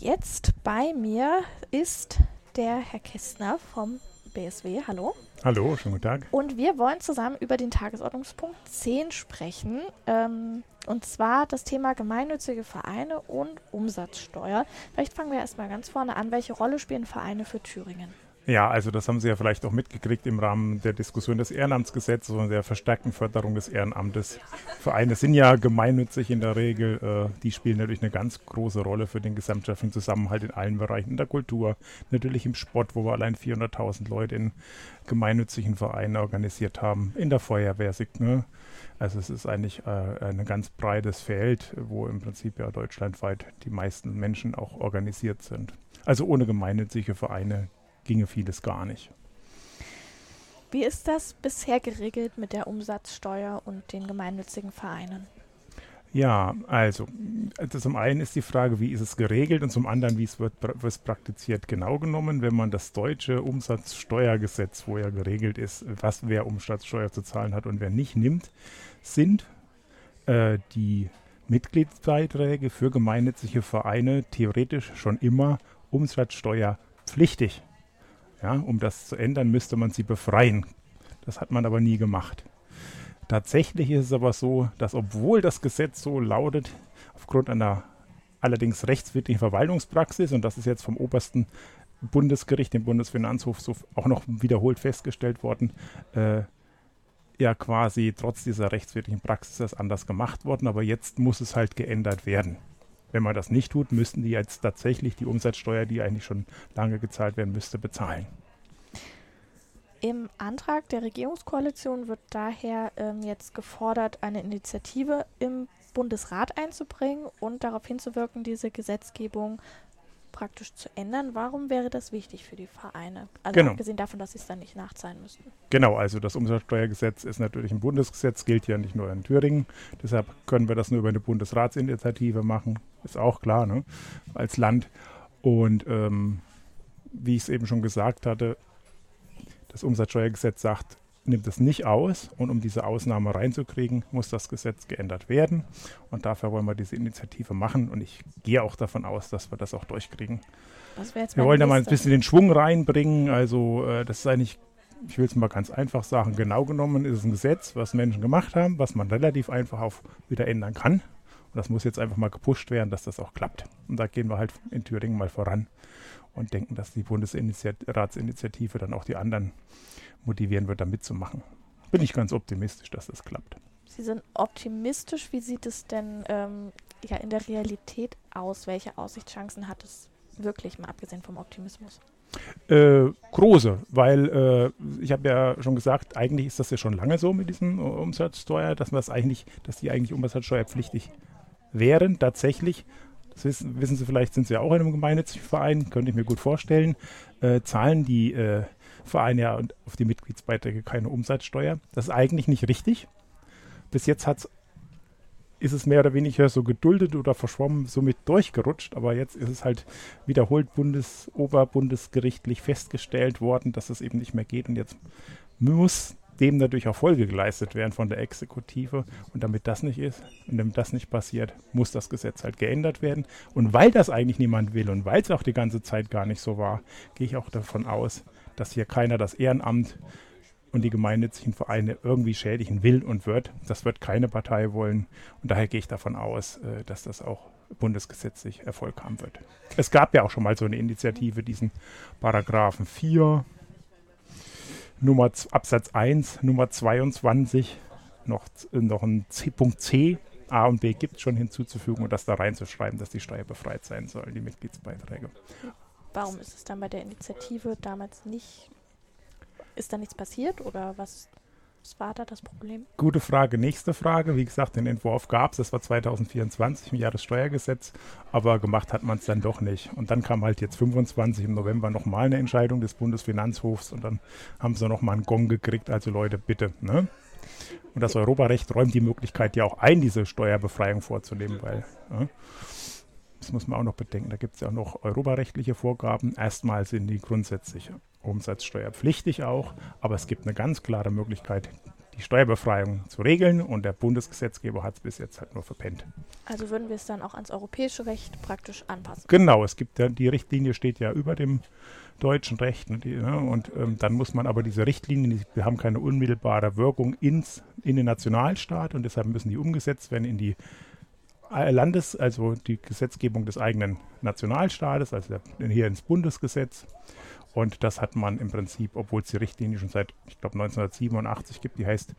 jetzt bei mir ist der Herr Kästner vom BSW. Hallo. Hallo, schönen guten Tag. Und wir wollen zusammen über den Tagesordnungspunkt 10 sprechen. Und zwar das Thema gemeinnützige Vereine und Umsatzsteuer. Vielleicht fangen wir erstmal ganz vorne an. Welche Rolle spielen Vereine für Thüringen? Ja, also das haben Sie ja vielleicht auch mitgekriegt im Rahmen der Diskussion des Ehrenamtsgesetzes und der verstärkten Förderung des Ehrenamtes. Vereine sind ja gemeinnützig in der Regel. Die spielen natürlich eine ganz große Rolle für den gesellschaftlichen Zusammenhalt in allen Bereichen, in der Kultur, natürlich im Sport, wo wir allein 400.000 Leute in gemeinnützigen Vereinen organisiert haben, in der Feuerwehr. Ne? Also es ist eigentlich ein ganz breites Feld, wo im Prinzip ja deutschlandweit die meisten Menschen auch organisiert sind. Also ohne gemeinnützige Vereine ginge vieles gar nicht. Wie ist das bisher geregelt mit der Umsatzsteuer und den gemeinnützigen Vereinen? Ja, also zum einen ist die Frage, wie ist es geregelt und zum anderen, wie es wird praktiziert. Genau genommen, wenn man das deutsche Umsatzsteuergesetz, wo ja geregelt ist, wer Umsatzsteuer zu zahlen hat und wer nicht nimmt, sind die Mitgliedsbeiträge für gemeinnützige Vereine theoretisch schon immer umsatzsteuerpflichtig. Ja, um das zu ändern, müsste man sie befreien. Das hat man aber nie gemacht. Tatsächlich ist es aber so, dass obwohl das Gesetz so lautet, aufgrund einer allerdings rechtswidrigen Verwaltungspraxis, und das ist jetzt vom obersten Bundesgericht, dem Bundesfinanzhof, so auch noch wiederholt festgestellt worden, ja quasi trotz dieser rechtswidrigen Praxis das anders gemacht worden, aber jetzt muss es halt geändert werden. Wenn man das nicht tut, müssten die jetzt tatsächlich die Umsatzsteuer, die eigentlich schon lange gezahlt werden müsste, bezahlen. Im Antrag der Regierungskoalition wird daher jetzt gefordert, eine Initiative im Bundesrat einzubringen und darauf hinzuwirken, diese Gesetzgebung praktisch zu ändern. Warum wäre das wichtig für die Vereine? Also genau. Abgesehen davon, dass sie es dann nicht nachzahlen müssten. Genau, also das Umsatzsteuergesetz ist natürlich ein Bundesgesetz, gilt ja nicht nur in Thüringen. Deshalb können wir das nur über eine Bundesratsinitiative machen. Ist auch klar, ne? Als Land. Und wie ich es eben schon gesagt hatte, das Umsatzsteuergesetz sagt, nimmt es nicht aus. Und um diese Ausnahme reinzukriegen, muss das Gesetz geändert werden. Und dafür wollen wir diese Initiative machen. Und ich gehe auch davon aus, dass wir das auch durchkriegen. Wir wollen da mal ein bisschen den Schwung reinbringen. Also das ist eigentlich, ich will es mal ganz einfach sagen, genau genommen ist es ein Gesetz, was Menschen gemacht haben, was man relativ einfach auch wieder ändern kann. Und das muss jetzt einfach mal gepusht werden, dass das auch klappt. Und da gehen wir halt in Thüringen mal voran und denken, dass die Bundesratsinitiative dann auch die anderen motivieren wird, da mitzumachen. Bin ich ganz optimistisch, dass das klappt. Sie sind optimistisch. Wie sieht es denn in der Realität aus? Welche Aussichtschancen hat es wirklich, mal abgesehen vom Optimismus? Große, weil ich habe ja schon gesagt, eigentlich ist das ja schon lange so mit diesem Umsatzsteuer, dass die eigentlich umsatzsteuerpflichtig wären, tatsächlich. Das wissen Sie vielleicht, sind Sie ja auch in einem gemeinnützigen Verein, könnte ich mir gut vorstellen, zahlen die Vereine ja auf die Mitgliedsbeiträge keine Umsatzsteuer. Das ist eigentlich nicht richtig. Bis jetzt ist es mehr oder weniger so geduldet oder verschwommen, somit durchgerutscht, aber jetzt ist es halt wiederholt oberbundesgerichtlich festgestellt worden, dass es eben nicht mehr geht und jetzt muss dem natürlich auch Folge geleistet werden von der Exekutive. Und damit das nicht ist und damit das nicht passiert, muss das Gesetz halt geändert werden. Und weil das eigentlich niemand will und weil es auch die ganze Zeit gar nicht so war, gehe ich auch davon aus, dass hier keiner das Ehrenamt und die gemeinnützigen Vereine irgendwie schädigen will und wird. Das wird keine Partei wollen. Und daher gehe ich davon aus, dass das auch bundesgesetzlich Erfolg haben wird. Es gab ja auch schon mal so eine Initiative, diesen Paragraphen 4, Absatz 1, Nummer 22, noch ein Punkt C, A und B gibt es schon hinzuzufügen und das da reinzuschreiben, dass die steuerbefreit sein sollen, die Mitgliedsbeiträge. Warum ist es dann bei der Initiative damals nicht, ist da nichts passiert oder was war da das Problem? Gute Frage, nächste Frage. Wie gesagt, den Entwurf gab es, das war 2024 im Jahressteuergesetz, aber gemacht hat man es dann doch nicht. Und dann kam halt jetzt 25 im November nochmal eine Entscheidung des Bundesfinanzhofs und dann haben sie nochmal einen Gong gekriegt, also Leute, bitte. Ne? Und das Europarecht räumt die Möglichkeit ja auch ein, diese Steuerbefreiung vorzunehmen, weil das muss man auch noch bedenken, da gibt es ja auch noch europarechtliche Vorgaben. Erstmal sind die grundsätzlich umsatzsteuerpflichtig auch, aber es gibt eine ganz klare Möglichkeit, die Steuerbefreiung zu regeln und der Bundesgesetzgeber hat es bis jetzt halt nur verpennt. Also würden wir es dann auch ans europäische Recht praktisch anpassen? Genau, es gibt ja, die Richtlinie steht ja über dem deutschen Recht und dann muss man aber diese Richtlinien, die haben keine unmittelbare Wirkung in den Nationalstaat und deshalb müssen die umgesetzt werden in die also die Gesetzgebung des eigenen Nationalstaates, also hier ins Bundesgesetz. Und das hat man im Prinzip, obwohl es die Richtlinie schon seit, ich glaube, 1987 gibt, die heißt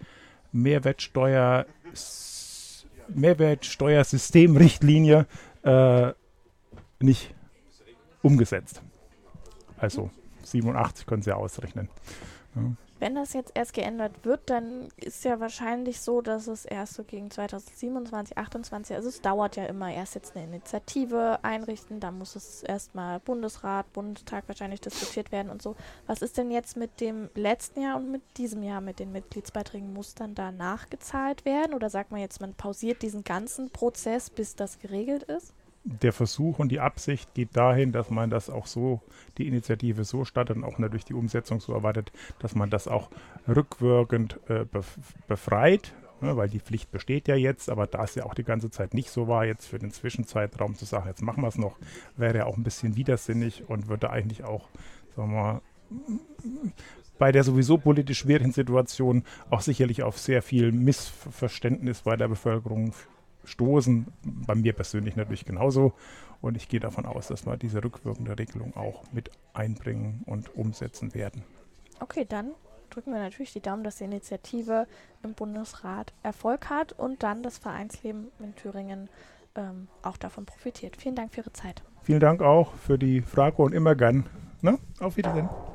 Mehrwertsteuersystemrichtlinie, nicht umgesetzt. Also 87 können Sie ausrechnen. Ja. Wenn das jetzt erst geändert wird, dann ist ja wahrscheinlich so, dass es erst so gegen 2027, 2028, also es dauert ja immer, erst jetzt eine Initiative einrichten, dann muss es erstmal Bundesrat, Bundestag wahrscheinlich diskutiert werden und so. Was ist denn jetzt mit dem letzten Jahr und mit diesem Jahr mit den Mitgliedsbeiträgen? Muss dann da nachgezahlt werden oder sagt man jetzt, man pausiert diesen ganzen Prozess, bis das geregelt ist? Der Versuch und die Absicht geht dahin, dass man das auch so, die Initiative so startet und auch natürlich die Umsetzung so erwartet, dass man das auch rückwirkend befreit, ne, weil die Pflicht besteht ja jetzt, aber da es ja auch die ganze Zeit nicht so war, jetzt für den Zwischenzeitraum zu sagen, jetzt machen wir es noch, wäre ja auch ein bisschen widersinnig und würde eigentlich auch, sagen wir mal, bei der sowieso politisch schwierigen Situation auch sicherlich auf sehr viel Missverständnis bei der Bevölkerung stoßen, bei mir persönlich natürlich genauso und ich gehe davon aus, dass wir diese rückwirkende Regelung auch mit einbringen und umsetzen werden. Okay, dann drücken wir natürlich die Daumen, dass die Initiative im Bundesrat Erfolg hat und dann das Vereinsleben in Thüringen auch davon profitiert. Vielen Dank für Ihre Zeit. Vielen Dank auch für die Frage und immer gern. Ne? Auf Wiedersehen.